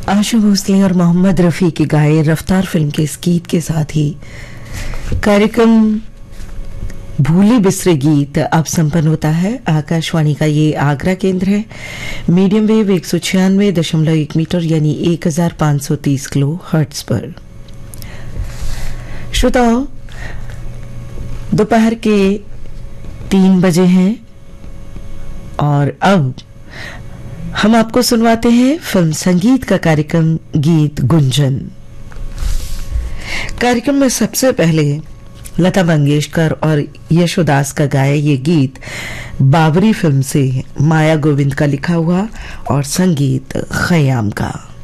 आशा भोसले और मोहम्मद रफ़ी की गाए रफ्तार फिल्म के इस गीत के साथ ही कार्यक्रम भूले बिसरे गीत अब संपन्न होता है। आकाशवाणी का ये आगरा केंद्र है। मीडियम वेव 196.1 मीटर यानी 1530 किलो हर्ट्ज पर। श्रोताओं, दोपहर के 3 बजे हैं और अब हम आपको सुनवाते हैं फिल्म संगीत का कार्यक्रम गीत गुंजन। कार्यक्रम में सबसे पहले लता मंगेशकर और यशोदास का गाया ये गीत बाबरी फिल्म से माया गोविंद का लिखा हुआ और संगीत खयाम का।